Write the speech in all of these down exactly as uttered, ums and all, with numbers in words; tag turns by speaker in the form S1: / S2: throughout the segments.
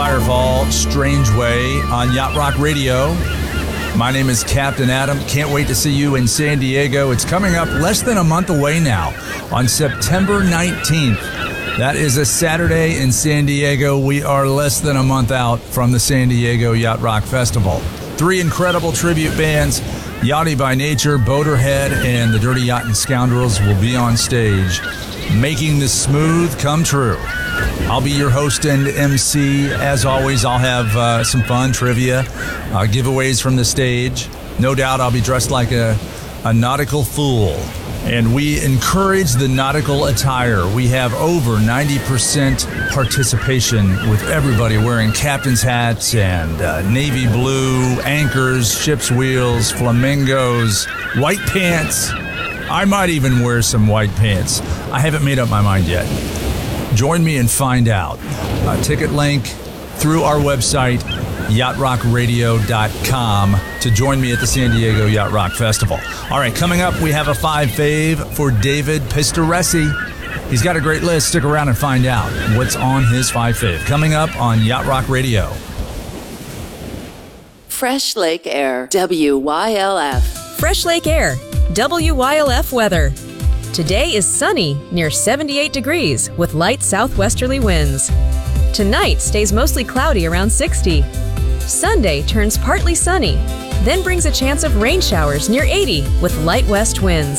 S1: Firefall, Strange Way on Yacht Rock Radio. My name is Captain Adam. Can't wait to see you in San Diego. It's coming up less than a month away now on September nineteenth. That is a Saturday in San Diego. We are less than a month out from the San Diego Yacht Rock Festival. Three incredible tribute bands, Yachty by Nature, Boaterhead, and the Dirty Yacht and Scoundrels will be on stage, making the smooth come true. I'll be your host and M C. As always, I'll have uh, some fun, trivia, uh, giveaways from the stage. No doubt I'll be dressed like a, a nautical fool. And we encourage the nautical attire. We have over ninety percent participation with everybody wearing captain's hats and uh, navy blue, anchors, ship's wheels, flamingos, white pants. I might even wear some white pants. I haven't made up my mind yet. Join me and find out. A ticket link through our website, yacht rock radio dot com, to join me at the San Diego Yacht Rock Festival. All right, coming up, we have a five fave for David Pistoresi. He's got a great list. Stick around and find out what's on his five fave. Coming up on Yacht Rock Radio.
S2: Fresh Lake Air, W Y L F.
S3: Fresh Lake Air, W Y L F weather. Today is sunny, near seventy-eight degrees, with light southwesterly winds. Tonight stays mostly cloudy around sixty. Sunday turns partly sunny, then brings a chance of rain showers near eighty with light west winds.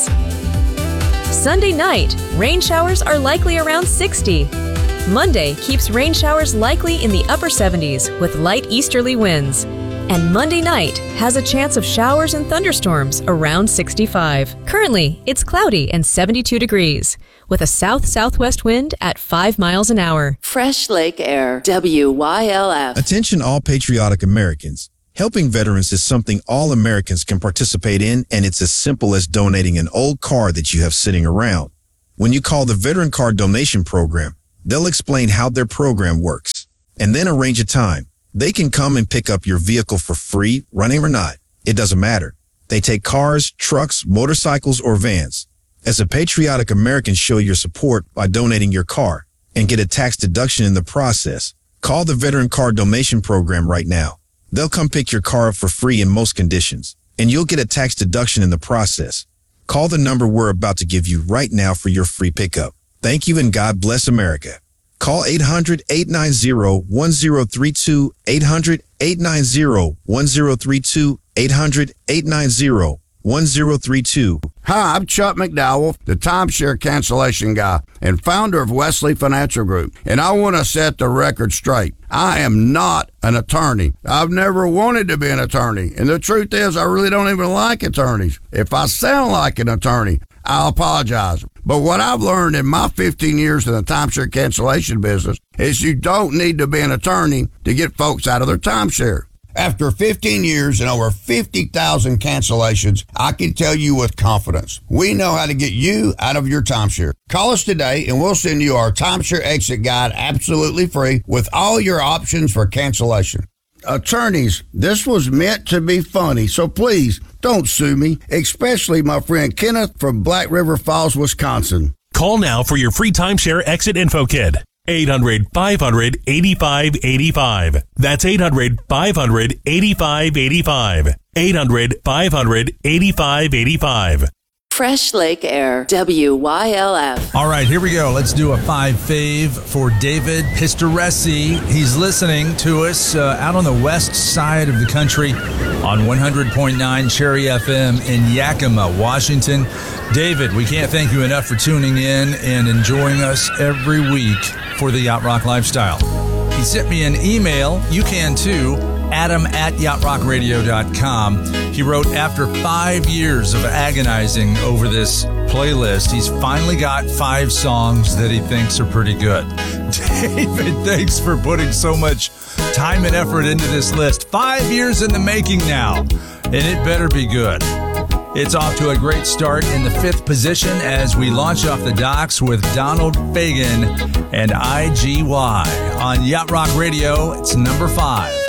S3: Sunday night, rain showers are likely around sixty. Monday keeps rain showers likely in the upper seventies with light easterly winds. And Monday night has a chance of showers and thunderstorms around sixty-five. Currently, it's cloudy and seventy-two degrees, with a south-southwest wind at five miles an hour.
S2: Fresh Lake Air, W Y L F.
S4: Attention all patriotic Americans. Helping veterans is something all Americans can participate in, and it's as simple as donating an old car that you have sitting around. When you call the Veteran Car Donation Program, they'll explain how their program works, and then arrange a time. They can come and pick up your vehicle for free, running or not. It doesn't matter. They take cars, trucks, motorcycles, or vans. As a patriotic American, show your support by donating your car and get a tax deduction in the process. Call the Veteran Car Donation Program right now. They'll come pick your car up for free in most conditions, and you'll get a tax deduction in the process. Call the number we're about to give you right now for your free pickup. Thank you, and God bless America. Call eight hundred, eight nine zero, one zero three two, eight hundred, eight nine zero, one zero three two, eight hundred, eight nine zero, one zero three two.
S5: Hi, I'm Chuck McDowell, the timeshare cancellation guy and founder of Wesley Financial Group, and I want to set the record straight. I am not an attorney. I've never wanted to be an attorney, and the truth is I really don't even like attorneys. If I sound like an attorney, I'll apologize. But what I've learned in my fifteen years in the timeshare cancellation business is you don't need to be an attorney to get folks out of their timeshare. After fifteen years and over fifty thousand cancellations, I can tell you with confidence, we know how to get you out of your timeshare. Call us today and we'll send you our timeshare exit guide absolutely free with all your options for cancellation. Attorneys, this was meant to be funny, so please don't sue me, especially my friend Kenneth from Black River Falls, Wisconsin.
S6: Call now for your free timeshare exit info kit. eight hundred, five hundred, eighty-five eighty-five. That's eight hundred, five hundred, eighty-five eighty-five. eight hundred, five hundred, eighty-five eighty-five.
S2: Fresh Lake Air, W Y L F.
S1: All right, here we go. Let's do a five fave for David Pistoresi. He's listening to us uh, out on the west side of the country on one hundred point nine Cherry F M in Yakima, Washington. David, we can't thank you enough for tuning in and enjoying us every week for the Yacht Rock lifestyle. He sent me an email. You can too. Adam at yacht rock radio dot com. He wrote, after five years of agonizing over this playlist, he's finally got five songs that he thinks are pretty good. David, thanks for putting so much time and effort into this list. Five years in the making now, and it better be good. It's off to a great start in the fifth position as we launch off the docks with Donald Fagen and I G Y. On Yacht Rock Radio, it's number five.